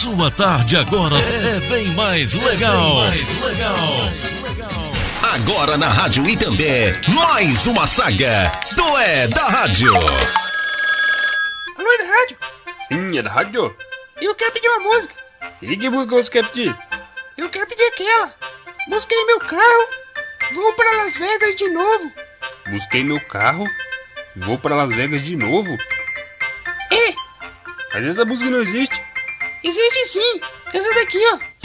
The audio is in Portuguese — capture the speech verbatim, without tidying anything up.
sua tarde agora é bem mais legal. É bem mais legal. Agora na Rádio Itambé, mais uma saga do É da Rádio. Alô, é da rádio? Sim, é da rádio? Eu quero pedir uma música. E que música você quer pedir? Eu quero pedir aquela. Busquei meu carro, vou para Las Vegas de novo. Busquei meu carro, vou para Las Vegas de novo? É, Mas essa música não existe. existe sim. Essa daqui, ó.